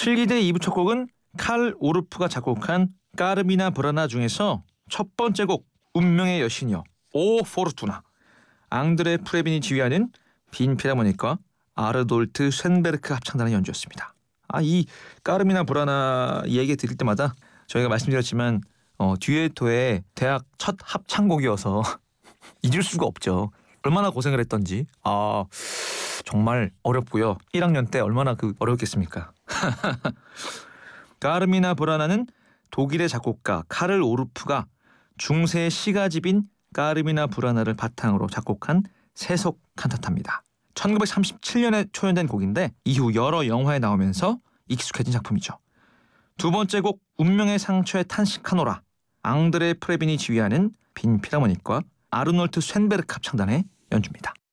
슬기대 2부 첫 곡은 칼 오르프가 작곡한 까르미나 브라나 중에서 첫 번째 곡 운명의 여신이여 오 포르투나, 앙드레 프레빈이 지휘하는 빈 필하모닉과 아르돌트 쇤베르크 합창단의 연주였습니다. 이 까르미나 브라나 얘기 드릴 때마다 저희가 말씀드렸지만 듀에토의 대학 첫 합창곡이어서 잊을 수가 없죠. 얼마나 고생을 했던지. 정말 어렵고요. 1학년 때 얼마나 어렵겠습니까. 까르미나 브라나는 독일의 작곡가 카를 오르프가 중세 시가집인 까르미나 브라나를 바탕으로 작곡한 세속 칸타타입니다. 1937년에 초연된 곡인데 이후 여러 영화에 나오면서 익숙해진 작품이죠. 두 번째 곡 운명의 상처에 탄식하노라, 앙드레 프레빈이 지휘하는 빈 필하모닉과 아르놀트 쇤베르크 합창단의 연주입니다.